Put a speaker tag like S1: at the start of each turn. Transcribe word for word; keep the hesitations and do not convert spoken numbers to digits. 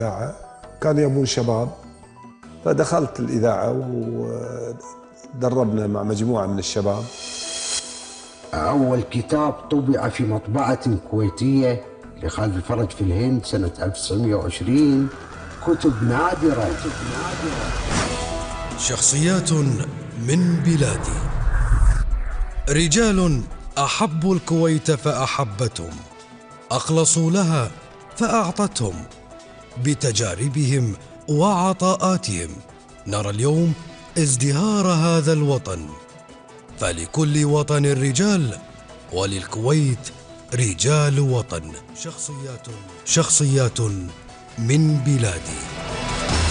S1: الإذاعة كانوا يبون شباب، فدخلت الإذاعة ودربنا مع مجموعة من الشباب.
S2: أول كتاب طبع في مطبعة كويتية لخالد الفرج في الهند سنة ألف وتسعمئة وعشرين، كتب نادرة.
S3: شخصيات من بلادي، رجال أحبوا الكويت فأحبتهم، أخلصوا لها فأعطتهم. بتجاربهم وعطاءاتهم نرى اليوم ازدهار هذا الوطن. فلكل وطن رجال، وللكويت رجال وطن. شخصيات شخصيات من بلادي.